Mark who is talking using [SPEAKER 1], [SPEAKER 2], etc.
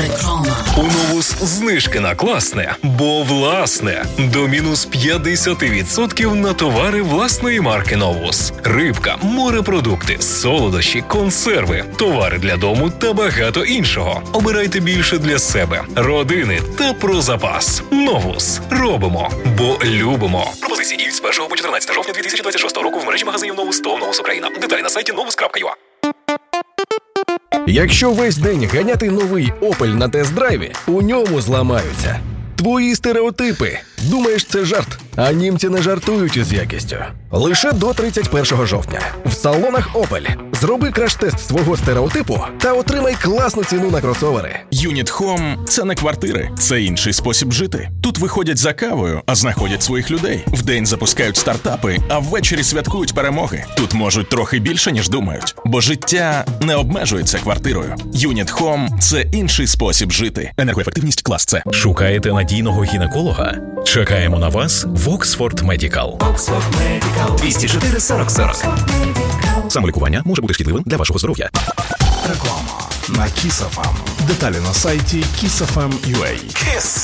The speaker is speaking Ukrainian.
[SPEAKER 1] Реклама.
[SPEAKER 2] У Новус знижки на класне, бо власне. До мінус 50% на товари власної марки Новус. Рибка, морепродукти, солодощі, консерви, товари для дому та багато іншого. Обирайте більше для себе, родини та про запас. Новус. Робимо, бо любимо. Пропозиції діють з 1 по 14 жовтня 2026 року в мережі магазинів Новус та Новус Україна. Деталі на сайті novus.ua.
[SPEAKER 3] Якщо весь день ганяти новий Opel на тест-драйві, у ньому зламаються твої стереотипи. Думаєш, це жарт? А німці не жартують із якістю. Лише до 31 жовтня. В салонах Opel. Зроби краш-тест свого стереотипу та отримай класну ціну на кросовери.
[SPEAKER 4] Unit Home – це не квартири, це інший спосіб жити. Тут виходять за кавою, а знаходять своїх людей. Вдень запускають стартапи, а ввечері святкують перемоги. Тут можуть трохи більше, ніж думають. Бо життя не обмежується квартирою. Unit Home – це інший спосіб жити. Енергоефективність клас С.
[SPEAKER 5] Шукаєте надійного гінеколога? Чекаємо на вас в Oxford Medical.
[SPEAKER 6] Oxford Medical. 204 40 40.
[SPEAKER 5] Самолікування може бути шкідливим для вашого здоров'я.
[SPEAKER 7] Реклама на Kiss FM. Деталі на сайті kissfm.ua.